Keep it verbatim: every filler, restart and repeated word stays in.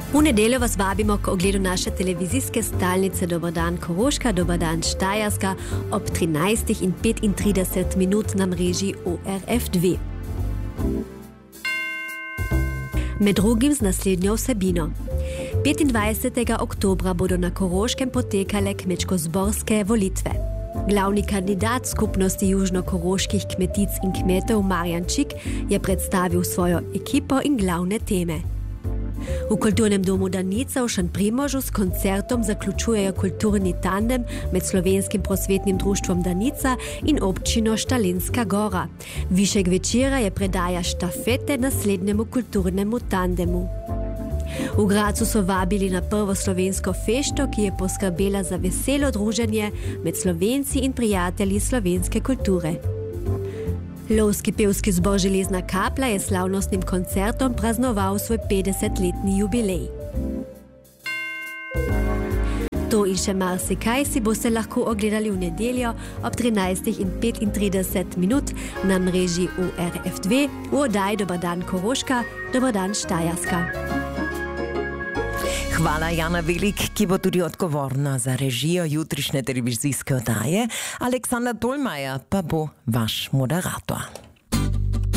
V nedeljo vas vabimo k ogledu naše televizijske stalnice Dober dan Koroška, Dober dan Štajerska ob trinajst in petintrideset minut na mreži O R F dve. Med drugim z naslednjo vsebino. petindvajsetega oktobra bodo na Koroškem potekale kmečko-zborske volitve. Glavni kandidat skupnosti južno-koroških kmetic in kmetov Marjan Čik je predstavil svojo ekipo in glavne teme. V kulturnem domu Danica v Šentprimožu s koncertom zaključujejo kulturni tandem med Slovenskim prosvetnim društvom Danica in občino Štalinska Gora. Višek večera je predaja štafete naslednjemu kulturnemu tandemu. V Gracu so vabili na prvo slovensko fešto, ki je poskrbela za veselo druženje med Slovenci in prijatelji slovenske kulture. Lovski pevski zbor Železna kaplja je slavnostnim koncertom praznoval svoj petdesetletni jubilej. To in še marsikaj si boste lahko ogledali v nedeljo ob trinajst in petintrideset minut na mreži O R F dve v oddaji Dober dan Koroška, Dober dan Štajerska. Hvala Jana Velik, ki bo tudi odgovorna za režijo jutrišnje televizijske oddaje. Aleksandra Tolmajer pa bo vaš moderator.